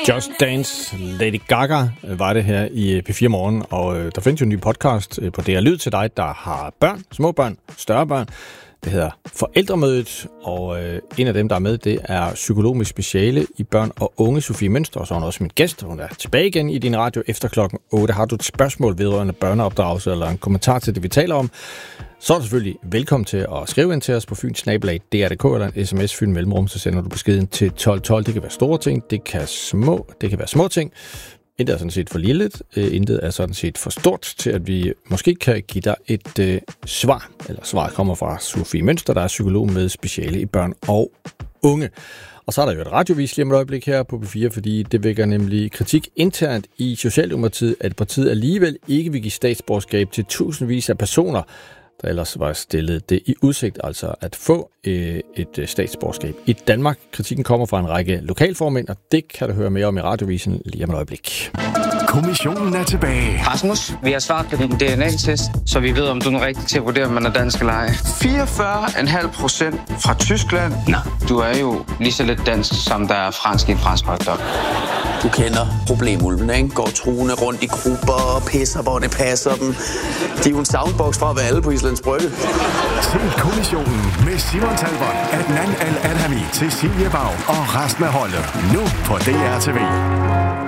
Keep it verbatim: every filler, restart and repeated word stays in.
Just Dance, Lady Gaga var det her i P fire Morgen, og øh, der findes jo en ny podcast på D R Lyd til dig, der har børn, små børn, større børn. Det hedder Forældremødet, og øh, en af dem, der er med, det er psykolog med speciale i børn og unge, Sofie Mønster, og så er hun også min gæst. Hun er tilbage igen i din radio efter klokken otte. Har du et spørgsmål vedrørende børneopdragelse eller en kommentar til det, vi taler om, så er du selvfølgelig velkommen til at skrive ind til os på fyns snabel-a d r punktum d k eller en sms Fyn Mellemrum, så sender du beskeden til tolv tolv. Det kan være store ting, det kan, små, det kan være små ting. Intet er sådan set for lille, intet er sådan set for stort til, at vi måske kan give dig et øh, svar. Eller svaret kommer fra Sofie Mønster, der er psykolog med speciale i børn og unge. Og så er der jo et radiovis lige om et øjeblik her på P fire, fordi det vækker nemlig kritik internt i Socialdemokratiet, at partiet alligevel ikke vil give statsborgerskab til tusindvis af personer, der ellers var stillet det i udsigt, altså at få øh, et statsborgerskab i Danmark. Kritikken kommer fra en række lokalformænd, og det kan du høre mere om i radiovisen lige om et øjeblik. Kommissionen er tilbage. Rasmus, vi har svaret på din D N A-test, så vi ved, om du er rigtig til at vurdere, om man er dansk eller ej. fireogfyrre komma fem procent fra Tyskland. Nå, du er jo lige så lidt dansk, som der er fransk i en fransk hotdog. Du kender problemulven, ikke? Går truende rundt i grupper og pisser, hvor det passer dem. De er jo en soundbox fra at være alle på Islands Brygge. Se Kommissionen med Simon Talbot, Adnan Al-Adhami, Cecilie Bau og resten af holdet. Nu på D R T V.